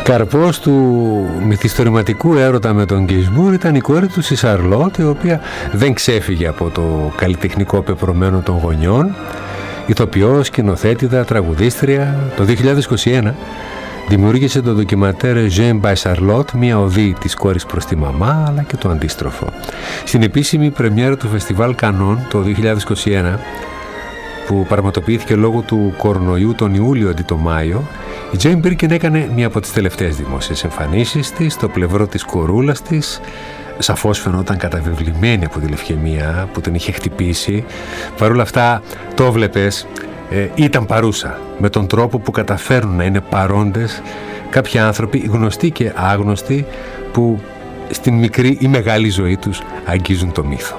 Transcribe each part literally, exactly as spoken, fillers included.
Καρπός του μυθιστορηματικού έρωτα με τον Γκαϊνσμπουργκ ήταν η κόρη του, η Σαρλότ, η οποία δεν ξέφυγε από το καλλιτεχνικό πεπρωμένο των γονιών. Ηθοποιός, σκηνοθέτηδα, τραγουδίστρια. Το δύο χιλιάδες είκοσι ένα δημιούργησε το ντοκιμαντέρ Jean by Charlotte, μια οδή της κόρης προς τη μαμά, αλλά και το αντίστροφο. Στην επίσημη πρεμιέρα του φεστιβάλ Κανών το δύο χιλιάδες είκοσι ένα, που πραγματοποιήθηκε λόγω του κορονοϊού τον Ιούλιο αντί το Μάιο, η Jane Birkin έκανε μία από τις τελευταίες δημόσιες εμφανίσεις της, στο πλευρό της κορούλας της. Σαφώς φαινόταν καταβεβλημένη από τη λευκαιμία που την είχε χτυπήσει. Παρ' όλα αυτά το βλέπες, ε, ήταν παρούσα, με τον τρόπο που καταφέρουν να είναι παρόντες κάποιοι άνθρωποι γνωστοί και άγνωστοι που στην μικρή ή μεγάλη ζωή τους αγγίζουν το μύθο.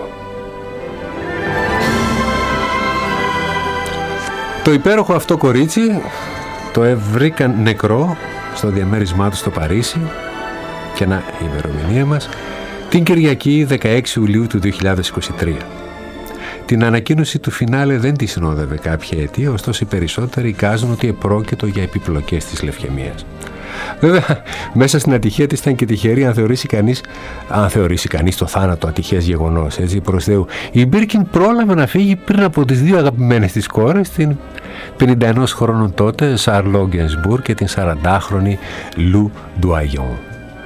Το υπέροχο αυτό κορίτσι το βρήκαν νεκρό στο διαμέρισμά του στο Παρίσι, και να η ημερομηνία μας, την Κυριακή δεκαέξι Ιουλίου του δύο χιλιάδες είκοσι τρία. Την ανακοίνωση του φινάλε δεν τη συνόδευε κάποια αιτία, ωστόσο οι περισσότεροι εικάζουν ότι επρόκειτο για επιπλοκές της λευκαιμίας. Βέβαια, μέσα στην ατυχία της ήταν και τυχερή αν θεωρήσει κανείς, αν θεωρήσει κανείς το θάνατο ατυχές γεγονός, έτσι, προς Θεού. Η Μπίρκιν πρόλαβε να φύγει πριν από τις δύο αγαπημένες της κόρες, την πενήντα ένα χρόνων τότε Σαρλό Γκαϊνσμπουργκ και την σαραντάχρονη Λου Ντουαγιόν.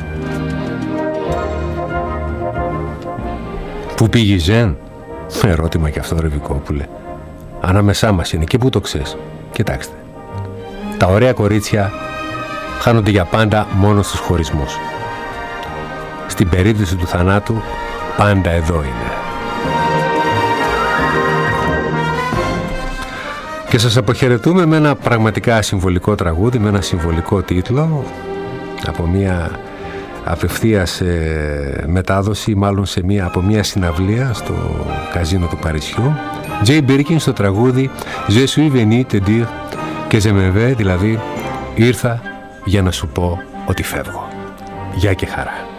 Πού πήγε η Ζεν? Ερώτημα και αυτό, ρε Βικόπουλε. Ανάμεσά μας είναι, και πού το ξέρεις? Κοιτάξτε, τα ωραία κορίτσια χάνονται για πάντα μόνο στους χωρισμούς. Στην περίπτωση του θανάτου πάντα εδώ είναι. Και σας αποχαιρετούμε με ένα πραγματικά συμβολικό τραγούδι, με ένα συμβολικό τίτλο, από μια απευθείας ε, μετάδοση, μάλλον σε μια, από μια συναυλία στο καζίνο του Παρισιού. Jane Birkin στο τραγούδι Je suis venu te dire que je me vais, δηλαδή ήρθα για να σου πω ότι φεύγω. Γεια και χαρά.